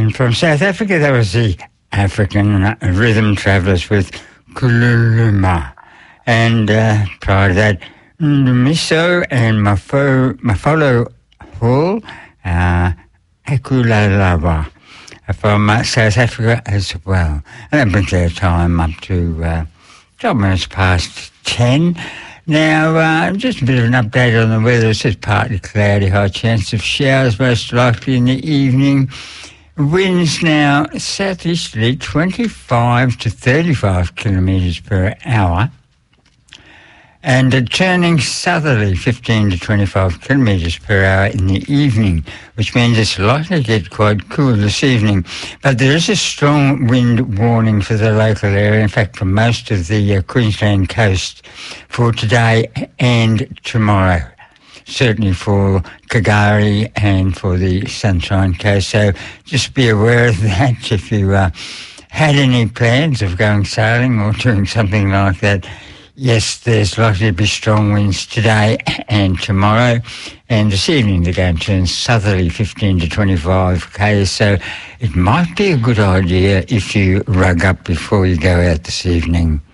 And from South Africa, that was the African Rhythm Travellers with Kululuma. And prior to that, Ndumiso and Mafolo Hall, Akulalava, from South Africa as well. And that brings our time up to 12 minutes past 10. Now, just a bit of an update on the weather. It's just partly cloudy, high chance of showers, most likely in the evening. Winds now southeasterly 25 to 35 kilometres per hour. And turning southerly 15 to 25 kilometres per hour in the evening, which means it's likely to get quite cool this evening. But there is a strong wind warning for the local area, in fact for most of the Queensland coast for today and tomorrow. Certainly for Kagari and for the Sunshine Coast. So just be aware of that if you had any plans of going sailing or doing something like that. Yes, there's likely to be strong winds today and tomorrow, and this evening they're going to turn southerly 15 to 25 k's, so it might be a good idea if you rug up before you go out this evening.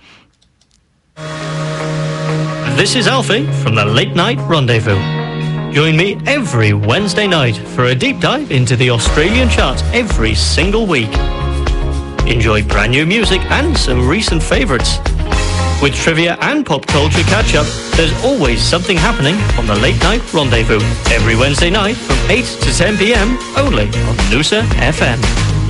This is Alfie from the Late Night Rendezvous. Join me every Wednesday night for a deep dive into the Australian charts every single week. Enjoy brand new music and some recent favourites. With trivia and pop culture catch-up, there's always something happening on the Late Night Rendezvous. Every Wednesday night from 8 to 10 p.m, only on Noosa FM.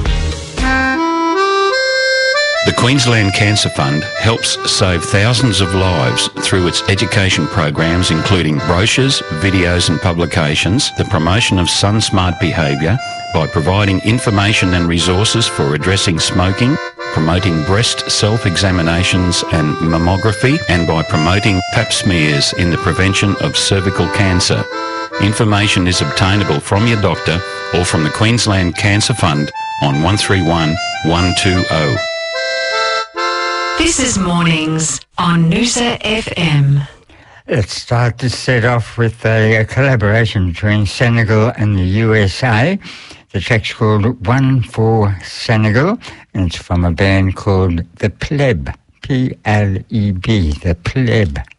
The Queensland Cancer Fund helps save thousands of lives through its education programs, including brochures, videos and publications, the promotion of sun-smart behaviour by providing information and resources for addressing smoking, promoting breast self-examinations and mammography, and by promoting pap smears in the prevention of cervical cancer. Information is obtainable from your doctor or from the Queensland Cancer Fund on 131 120. This is Mornings on Noosa FM. Let's start to set off with a collaboration between Senegal and the USA. The track's called One for Senegal, and it's from a band called The Pleb, P-L-E-B, The Pleb.